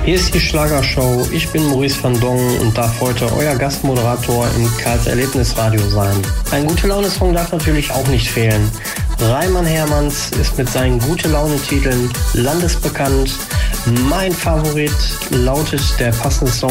Hier ist die Schlagershow. Ich bin Maurice van Dongen und darf heute euer Gastmoderator im Karls Erlebnisradio sein. Ein Gute-Laune-Song darf natürlich auch nicht fehlen. Reimann Hermanns ist mit seinen Gute-Laune-Titeln landesbekannt. Mein Favorit lautet der passende Song